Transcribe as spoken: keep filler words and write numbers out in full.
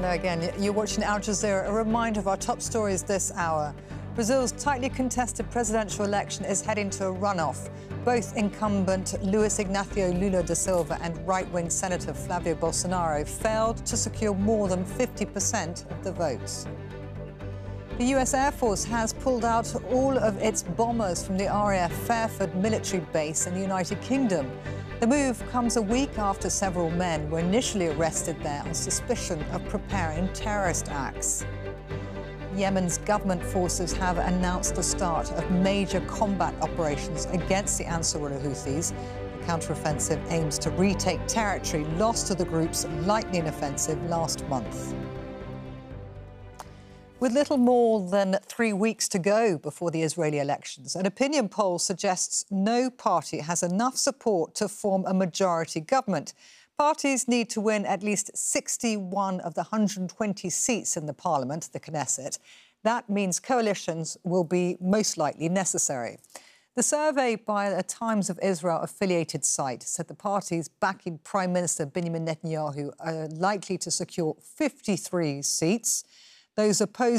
Hello again. You're watching Al Jazeera. A reminder of our top stories this hour. Brazil's tightly contested presidential election is heading to a runoff. Both incumbent Luiz Inácio Lula da Silva and right-wing Senator Flávio Bolsonaro failed to secure more than fifty percent of the votes. The U S Air Force has pulled out all of its bombers from the R A F Fairford military base in the United Kingdom. The move comes a week after several men were initially arrested there on suspicion of preparing terrorist acts. Yemen's government forces have announced the start of major combat operations against the Ansarullah Houthis. The counteroffensive aims to retake territory lost to the group's lightning offensive last month. With little more than three weeks to go before the Israeli elections, an opinion poll suggests no party has enough support to form a majority government. Parties need to win at least sixty-one of the one hundred twenty seats in the parliament, the Knesset. That means coalitions will be most likely necessary. The survey by a Times of Israel affiliated site said the parties backing Prime Minister Benjamin Netanyahu are likely to secure fifty-three seats. Those opposed